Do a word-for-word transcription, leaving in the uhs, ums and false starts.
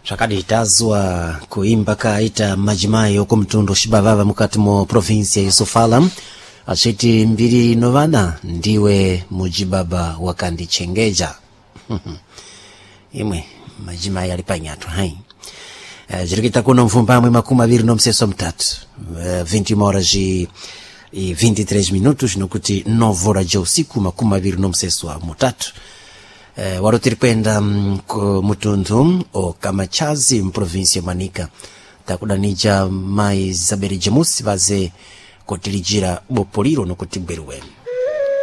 Zvakaditazwa kuimba kaita majimai oko mtundo shibavava mukati mo provinsi ya Sofala achiti mbiri novana ndiwe mujibaba wakandichengeja. Imwe majimai alipanyatu hai. Uh, jirikita kuna mfumbamwe makumi abiri no mseso mtatu. Uh, vinte horas e vinte e três minutos no kuti nove horas de usiku makumi abiri no mseso wa mutatu. Uh, warotiri kwenda um, mutundu o Kamachazi mprovinsi ya Manika takudanija mai zaberi jemusi vaze kotilijira bopoliro no kuti bweruwe.